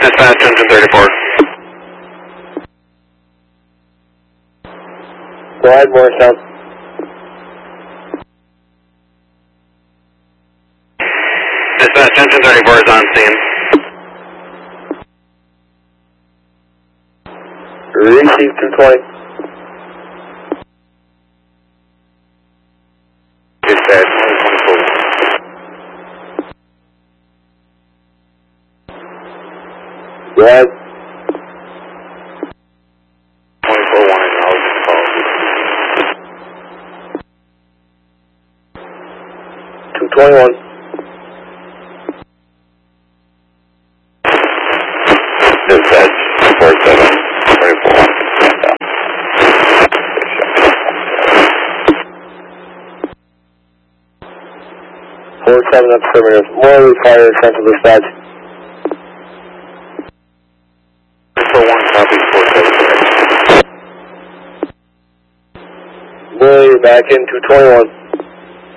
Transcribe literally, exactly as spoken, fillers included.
Dispatch engine thirty-four. Go ahead, Morristown. Dispatch engine thirty-four is on scene. Receive two twenty. Dispatch twenty-four. Go ahead. twenty-four one acknowledging call. two twenty-one. Dispatch four seven twenty-four one. four seven, that's affirmative. Morley Fire Central Dispatch. four one copy four seven. Morley, you're back in two twenty-one.